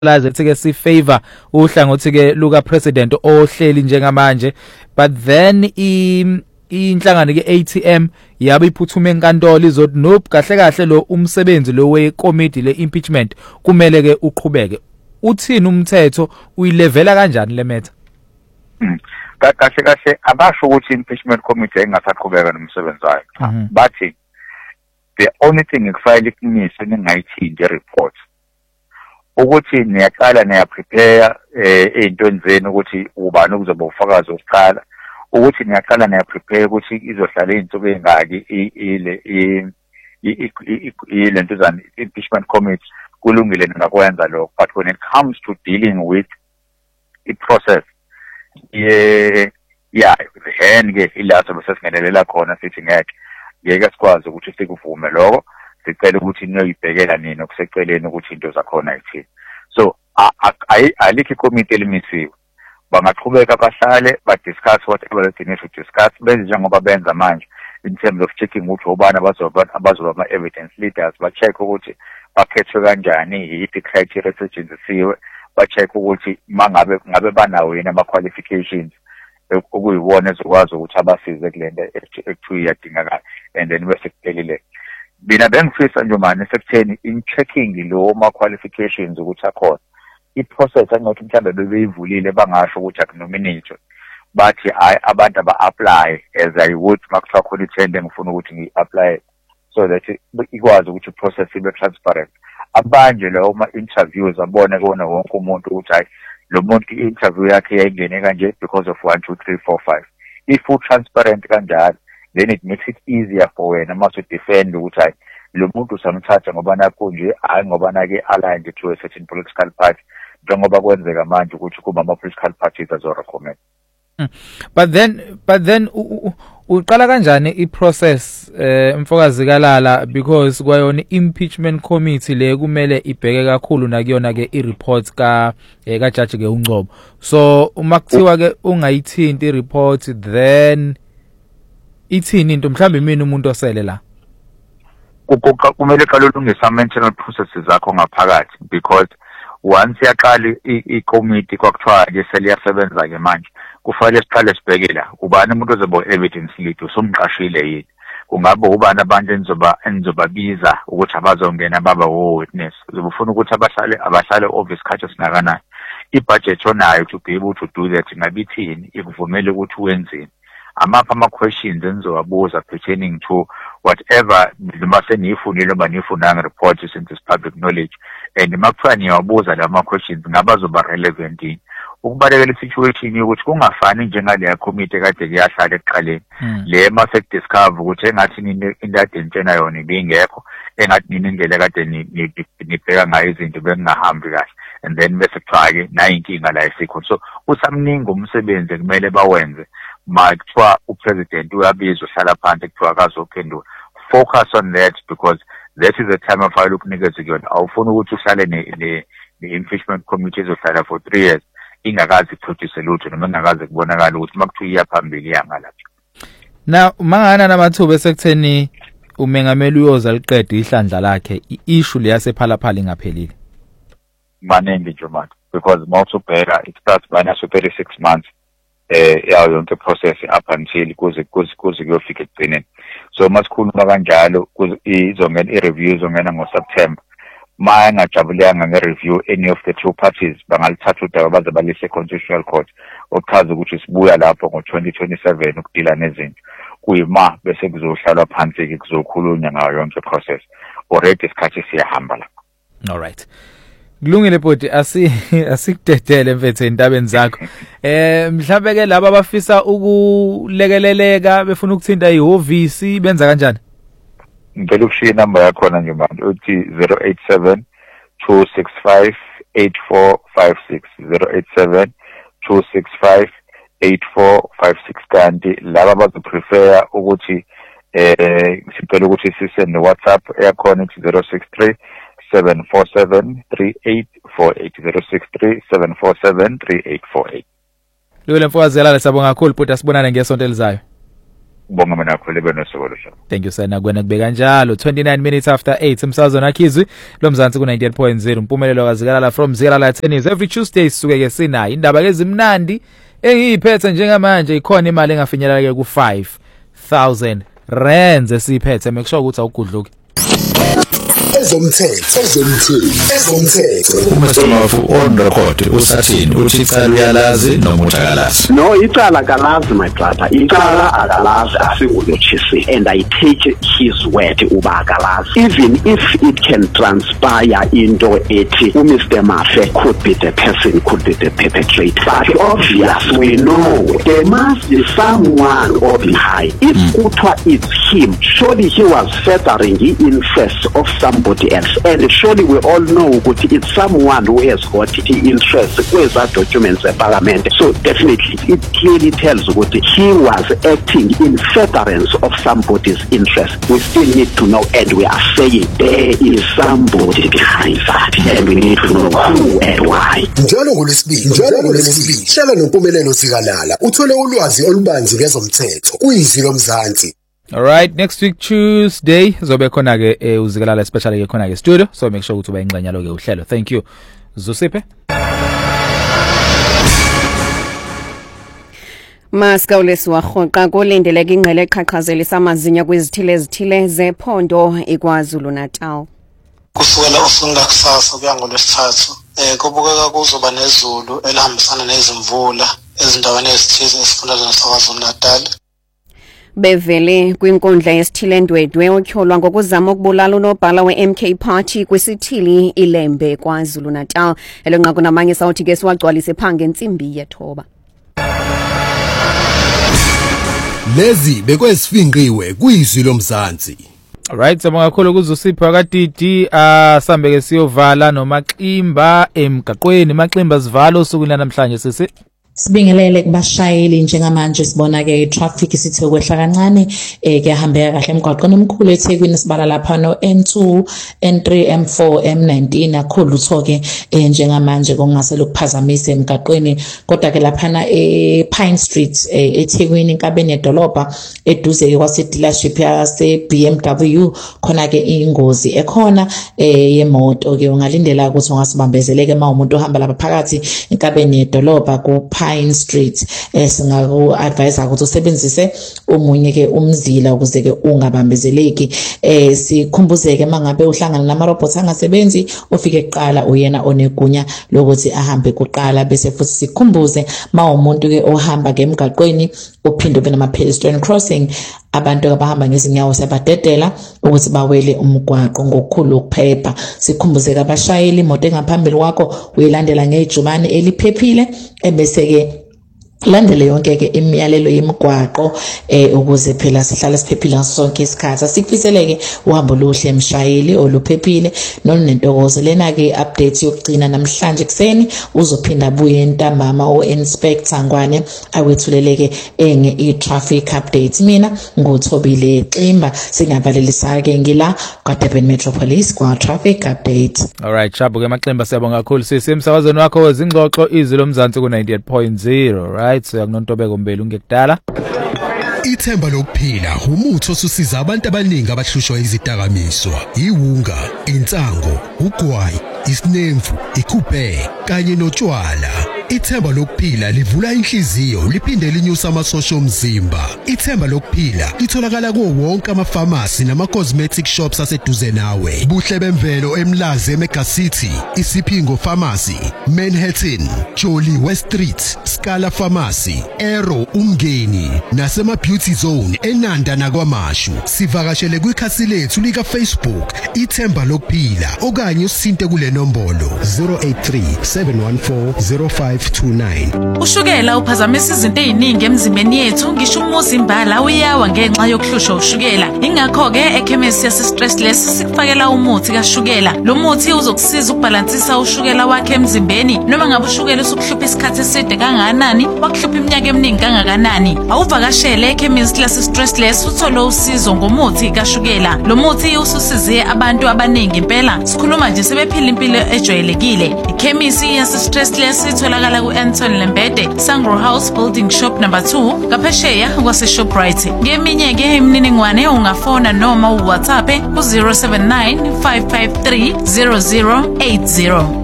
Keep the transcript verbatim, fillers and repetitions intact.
laze ukuthi-ke si-favor uhlangothi ke luka president ohleli njengamanje, but then i inhlangano ke A T M yabe iphuthuma enkantolo izothi nope kahle kahle lo umsebenzi lo wekomiti le impeachment kumele ke uqhubeke. Uthini umthetho uyilevela kanjani le matter? Kahle kahle abasho ukuthi impeachment committee engasaqhubeka nomsebenzi wayo. Bathi the only thing ekufayile iqiniso ningayithinta report ukuthi niyaqala niya prepare ezintweni zenu ukuthi ubani ukuzoba ufakazi osiqala, ukuthi niyaqala niya prepare ukuthi izohlala izinsuku ezingaki ile ile ntuzana impeachment committee kulungile ngakwenza lokho. But when it comes to dealing with the process, yeah yeah then ke ilazo bese singenelela khona sithi ngeke ngeke sikwazi ukuthi sikuvume lokho, sicela ukuthi niyoyibhekela nini okuseceleni ukuthi into zakhona yithini. So alikho committee elimisiwe, bangaqhubeka bahlale ba discuss whatever they need to discuss benze njengoba benza manje in terms of checking ukuthi obani abazoba abazoba ama evidence leaders, ba check ukuthi bakhethwe kanjani, yiphi criteria esetshenzisiwe, ba check ukuthi mangabe ngabe banawo yini ama qualifications okuyiwona ezokwazi ukuthi abasize kulento ekuthiwa iyadingakala, and then bese kuphelile. Mina bengifisa nje manje sekutheni in checking lo ma qualifications ukuthi akhona i-process angathi mhlambe bebeyivulile bangasho ukuthi akunominate, bathi hayi abantu aba-apply as I would makuthiwa khona ithende ngifuna ukuthi ngi-apply so that ikwazi ukuthi i-process ibe transparent. Abanje lawo ma-interviews abone kona wonke umuntu ukuthi hayi lo muntu i-interview yakhe yayingene kanje because of one two three four five. If u-transparent kanjalo, then it makes it easier for wena mase defend ukuthi hayi lo muntu usamthatha ngoba nakho nje hayi ngoba nake aligned to a certain political party, njengoba kwenzeka manje ukuthi kuba ama political parties azorecommend. Mm. But then but then uqala kanjani i-process eh mfokazi kalala, because kwayona impeachment committee le kumele ibheke kakhulu nakuyona ke i-report ka ka judge ke uNgcobo. So uma kuthiwa ke ungayithinti i-report then ithini into mhlambe mina umuntu osele la kumele qala ulungisa ama-internal processes zakho ngaphakathi, because once yaqala i-committee kwakuthiwa ke seliyasebenza ke manje kufanele siqale sibheke la ubani umuntu ozoba evidence lead, usomqashile yini, kungabe ubani abantu enizoba enizobabiza ukuthi abazongena baba wo witness, uzofuna ukuthi abahlale abahlale obvious khathi sinakanani, i-budget onayo to be able to do that ngabe ithini ikuvumela ukuthi wenzeni, amapha ama-questions enizowabuza pertaining to whatever noma seniyifunile noma niyifunanga report since it's public knowledge, and makuthiwa niyawabuza la ma-questions ngabazoba relevant yini. Ukubalekela i-situation yokuthi kungafani njengaleya committee kade kuyahlala ekuqaleni le mase discover ukuthi engathi nini indade entshena yona ibingekho, engathi nini indlela kade nibheka ngayo izinto bengahambi kahle, and then bese kuthiwa ke nayo inkinga la isikho. So usamningi umsebenzi kumele bawenze makuthiwa upresident uyabizwa uhlala phansi kuthiwa akazophendula. Focus on that, because that is the time of file ukunikeza kuyona. Awufuni ukuthi uhlale ne impeachment committee ezohlala for three years ingakazi produce lutho noma ingakazi kubonakala ukuthi makuthiwa iyaphambili yangalapha. Now mangana namathuba esekutheni umengameli uyoza liqede ihlandla lakhe, i-issue leyasephalaphala ingaphelile maningi nje manje, because mawusubheka it starts by naso thirty-six months eh yayo yonke process up until kuze kuze kuze kuyofika ekugcineni. So masikhuluma kanjalo izongena i-review izongena ngo-September. Ma ngajabulanga nge-review any of the two parties bangalithatha udaba baze balise constitutional court ochaza ukuthi sibuya lapho ngo-twenty twenty-seven ukudila nezinto kuyima bese kuzohlalwa phansi ke kuzokhulunywa ngayo yonke process. Already isikhathi siyahamba lapho. All right. Kulungile bodi asi asikudedele mfethu endabeni zakho. Eh mhlawumbe ke laba abafisa ukulekeleleka befuna ukuthinta ihhovisi benza kanjani? Ngicela ukushiya inamba yakho na nje manje uthi zero eight seven two six five eight four five six zero eight seven two six five eight four five six, kanti laba bazoprefer ukuthi eh sicela ukuthi sisende WhatsApp yakhona uthi zero six three seven four seven three eight four eight zero six three seven four seven three eight four eight. Lule mfowazela lesabonga kakhulu futhi asibonane ngesonto elizayo. Bonga mina khwele benosuku lo. Thank you sana kwena kubeka kanjalo twenty-nine minutes after eight emsazweni akhizwi lo Mzansi ku ninety-eight point zero impumelelo kaZikalala from Zikalala Tennis every Tuesday sisuke ke sinayo indaba ezimnandi engiyiphethe njengamanje ikhona imali engafinyelela ke ku five thousand rands esiphethe make sure ukuthi awugudluki ezomthetho ezomthetho ezomthetho uMasomafu on record usathini uthi icala uyalazi noma uthakalazi no icala kalazi my brother icala akalazi asingulotshisi and I take his word uba akalazi even if it can transpire into ethi uMr Mafe could be the person could be the perpetrator but obviously we know there must be someone or behind if kuthiwa mm. it's him surely he was furthering the interest of somebody else and surely we all know that it's someone who has got the interest with that documents in parliament so definitely it clearly tells that he was acting in furtherance of somebody's interest. We still need to know and we are saying there is somebody behind that and we need to know who and why. Njalo ngolesibili njalo ngolesibili hlala nompumelelo Zikalala uthole ulwazi olubanzi ngezomthetho uyizwi loMzansi. All right, next week Tuesday zobe khona ke eh, uZikalala especially ke khona ke studio so make sure ukuthi uba ingxenye lo ke uhlelo. Thank you. Zosiphe. Maskawulesi warhoqa kulindeleke ingqele eqhaqhazela isamazinya kwizithile ezithile zephondo eKwaZulu Natal. Kusukela ufunda kusasa kuya ngolwesithathu eh kubukeka kuzoba nezulu elihambisana nezimvula ezindaweni ezithize esifundazweni saKwaZulu Natal. Bevele kwinkundla yesithile ndwedwe otyholwa ngokuzama ukubulala unobhala we-M K Party kwisithili iLembe KwaZulu Natal. Elonqaku namanye sawuthi ke siwagcwalise phange entsimbi yethoba. Lezi bekwesifinqiwe kuyizwi loMzansi. Alright, sabonga kakhulu kuzosipha kaDidi asambe ke siyovala noMaximba emgaqweni Maximba sivalo usukwini namhlanje sisi. Sibingelele kubashayeli njengamanje sibona ke traffic isithe kwehla kancane eh kuyahambeka kahle emgwaqweni omkhulu eThekwini sibala lapha no N two N three M four M nineteen akhulu uthoke eh njengamanje kongasele ukuphazamisa emgaqweni kodwa ke lapha na e Pine Street eThekwini inkabeni edolobha eduze ke kwase dealership yase B M W khona ke ingozi ekhona eh yemoto ke ungalindela ukuthi ungasibambezeleke uma umuntu ohamba lapha phakathi inkabeni edolobha ku Pine Street esingaku advise ukuthi usebenzise omunye ke umzila ukuze ke ungabambezeleki eh sikhumbuzeke mangabe uhlangana namarobot angasebenzi ufike kuqala uyena onegunya lokuthi ahambe kuqala bese futhi sikhumbuze ma umuntu ke ohamba ngemgaqweni uphinde ube nama pedestrian crossing abantu abahamba ngezinyawo sebadedela ukuthi bawele umgwaqo ngokukhulu ukuphepha sikhumbuze abashayeli imoto engaphambili kwakho uyilandela ngejubane eliphephile ebese ke landele yonke ke imiyalelo yemigwaqo eh ukuze phela sihlale siphephile ngaso sonke isikhathi sikufiseleke uhambo luhle emshayeli oluphephile nolunentokozo lena ke update yokugcina namhlanje kuseni uzophinda abuye entambama o inspector Ngwane awethuleleke enge i traffic update mina ngothobile Ximba singabalelisa ke ngila kwa Durban Metro Police kwa traffic update. All right, chabu ke Maximba siyabonga kakhulu sisi emsakazweni wakho wezingxoxo izwi loMzansi ku ninety-eight point zero right. So yakunontobeko mbeli ungekudala Ithemba lokuphila umuthi osusiza abantu abaningi abahlushwa izidakamizwa iwunga insango ugwayi isinemfu ikuphe kanye notshwala Ithemba lokuphila livula inhliziyo liphinde linyusa amasosha omzimba Ithemba lokuphila litholakala kuwo wonke ama-pharmacy nama-cosmetic shops aseduze nawe Buhle bemvelo eMlazi eMega City Isipingo Pharmacy Manhattan Jolly West Street Scala Pharmacy Aero Umngeni nasema Beauty Zone eNanda nakwaMashu sivakashele kwikhasi lethu lika Facebook Ithemba lokuphila okanye usinte kule nombolo zero eight three seven one four zero five two nine. Ushukela uphazamisa izinto eziningi emzimbeni yethu ngisho umuzi imbala uyawa ngenxa yokuhlushwa ushukela ingakho ke ekhemisi yase Stressless sikufakela umuthi kaShukela lo muthi uzokusiza ukubalansisa ushukela wakhe emzimbeni noma ngabe ushukela usukuhlupha isikhathi eside kangakanani wakuhlupha iminyaka eminingi kangakanani awuvakashele ekhemisi yase Stressless uthole usizo ngomuthi kaShukela lo muthi ususize abantu abaningi impela sikhuluma nje sebephila impilo ejwayelekile ikhemisi yase Stressless itholakala ihlala ku-Anton Lembede, Sangro House Building Shop number two, ngaphesheya kwase-Shoprite. Ngeminye-ke imininingwane ungafona noma uWhatsApp ku zero seven nine five five three zero zero eight zero.